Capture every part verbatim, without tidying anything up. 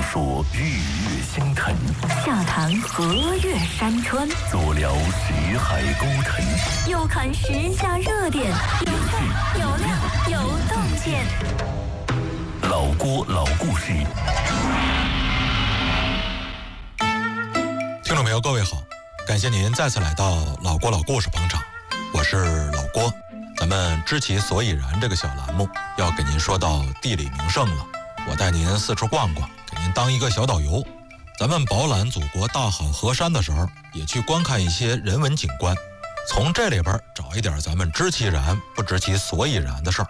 说日月星辰， 下谈河岳山川， 左聊识海沟腾， 右看时下热点，有趣有料有洞见。 老郭老故事。 听众朋友，各位好，感谢您再次来到老郭老故事捧场，我是老郭。咱们知其所以然这个小栏目要给您说到地理名胜了，我带您四处逛逛，给您当一个小导游。咱们饱览祖国大好河山的时候，也去观看一些人文景观，从这里边找一点咱们知其然不知其所以然的事儿。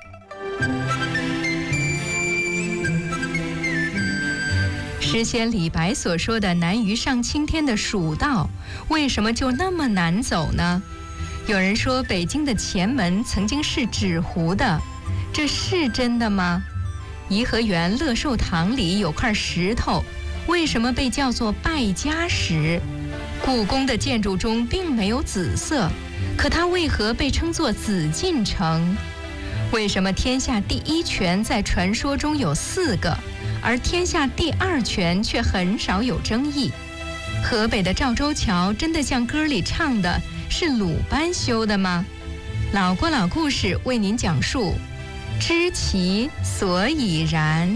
诗仙李白所说的难于上青天的蜀道，为什么就那么难走呢？有人说北京的前门曾经是纸糊的，这是真的吗？颐和园乐寿堂里有块石头，为什么被叫做败家石？故宫的建筑中并没有紫色，可它为何被称作紫禁城？为什么天下第一泉在传说中有四个，而天下第二泉却很少有争议？河北的赵州桥真的像歌里唱的是鲁班修的吗？老郭老故事为您讲述知其所以然。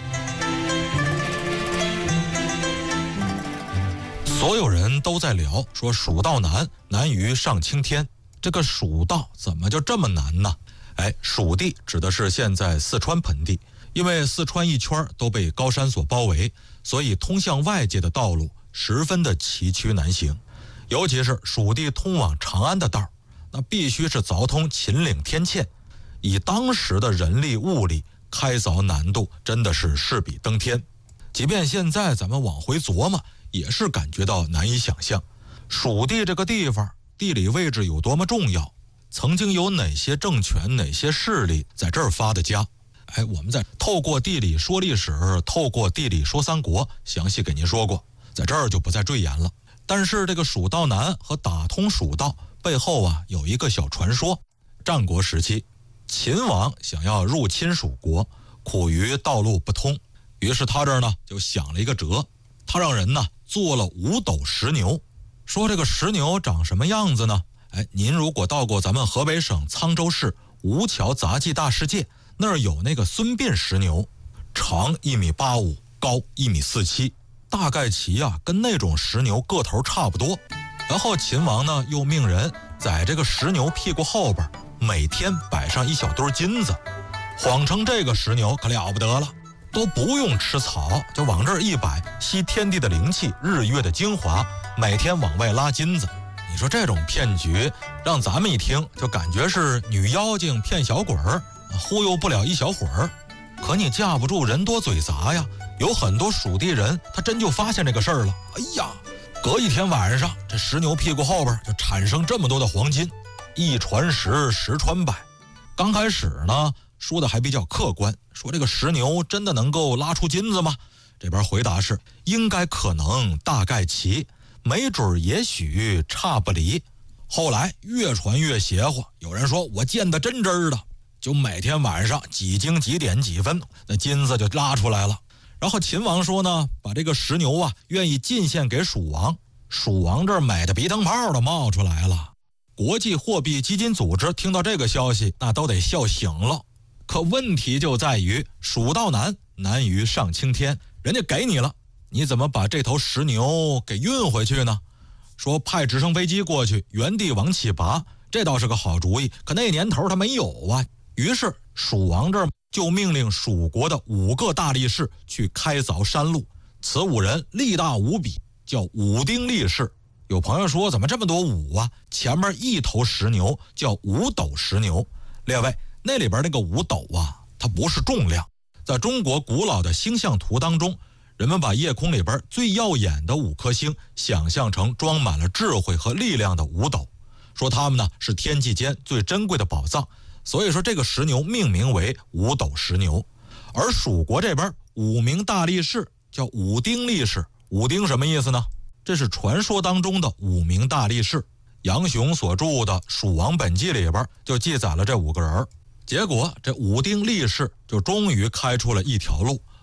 所有人都在聊说蜀道难，难于上青天。这个蜀道怎么就这么难呢？哎，蜀地指的是现在四川盆地，因为四川一圈都被高山所包围，所以通向外界的道路十分的崎岖难行。尤其是蜀地通往长安的道，那必须是凿通秦岭天堑，以当时的人力物力，开凿难度真的是势比登天。即便现在咱们往回琢磨，也是感觉到难以想象，蜀地这个地方地理位置有多么重要，曾经有哪些政权哪些势力在这儿发的家。哎，我们在透过地理说历史，透过地理说三国，详细给您说过，在这儿就不再赘言了。但是这个蜀道难和打通蜀道背后啊，有一个小传说。战国时期，秦王想要入侵蜀国，苦于道路不通，于是他这儿呢就想了一个辙，他让人呢做了五斗石牛。说这个石牛长什么样子呢？哎，您如果到过咱们河北省沧州市吴桥杂技大世界，那儿有那个孙膑石牛，长一米八五，高一米四七，大概其啊跟那种石牛个头差不多。然后秦王呢又命人在这个石牛屁股后边每天摆上一小堆金子，谎称这个石牛可了不得了，都不用吃草，就往这儿一摆，吸天地的灵气，日月的精华，每天往外拉金子。你说这种骗局让咱们一听就感觉是女妖精骗小鬼儿，忽悠不了一小会儿。可你架不住人多嘴杂呀，有很多蜀地人他真就发现这个事儿了。哎呀，隔一天晚上，这石牛屁股后边就产生这么多的黄金，一传十，十传百。刚开始呢说的还比较客观，说这个石牛真的能够拉出金子吗？这边回答是应该可能，大概其，没准也许，差不离。后来越传越邪乎，有人说我见得真真的，就每天晚上几经几点几分，那金子就拉出来了。然后秦王说呢，把这个石牛啊愿意进献给蜀王，蜀王这儿美的鼻灯泡都冒出来了。国际货币基金组织听到这个消息，那都得笑醒了。可问题就在于蜀道难，难于上青天，人家给你了，你怎么把这头石牛给运回去呢？说派直升飞机过去原地往起拔，这倒是个好主意，可那年头他没有啊。于是蜀王这儿就命令蜀国的五个大力士去开凿山路，此五人力大无比，叫五丁力士。有朋友说怎么这么多五啊？前面一头石牛叫五斗石牛。列位，那里边那个五斗啊，它不是重量。在中国古老的星象图当中，人们把夜空里边最耀眼的五颗星想象成装满了智慧和力量的五斗，说它们呢是天际间最珍贵的宝藏，所以说这个石牛命名为五斗石牛。而蜀国这边五名大力士叫五丁力士，五丁什么意思呢？这是传说当中的五名大力士。杨雄所著的《蜀王本纪》里边就记载了这五个人。结果这五丁力士就终于开出了一条路，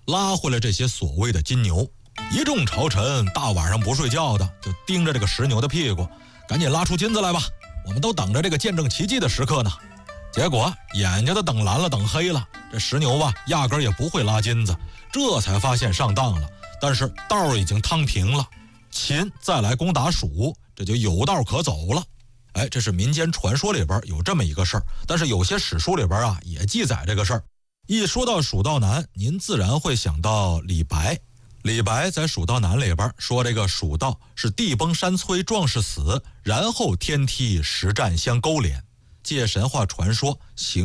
拉回来这些所谓的金牛。一众朝臣大晚上不睡觉的就盯着这个石牛的屁股，赶紧拉出金子来吧，我们都等着这个见证奇迹的时刻呢。结果眼睛都等蓝了等黑了，这石牛吧压根也不会拉金子，这才发现上当了。但是道已经趟平了，秦再来攻打蜀，这就有道可走了。哎，这是民间传说里边有这么一个事儿，但是有些史书里边啊也记载这个事儿。一说到蜀道难，您自然会想到李白。李白在《蜀道难》里边说，这个蜀道是地崩山摧壮士死，然后天梯实战相勾连，借神话传说行